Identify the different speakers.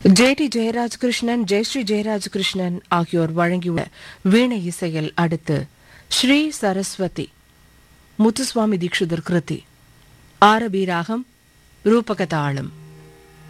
Speaker 1: ஜே.டி. ஜெயராஜ் கிருஷ்ணன், ஜெயஸ்ரீ ஜெயராஜ் கிருஷ்ணன் ஆகியோர் வழங்கியுள்ள வீணை இசையில் அடுத்து ஸ்ரீ சரஸ்வதி முத்துசுவாமி தீக்ஷிதர் கிருதி, ஆரபி ராகம், ரூபக தாளம்.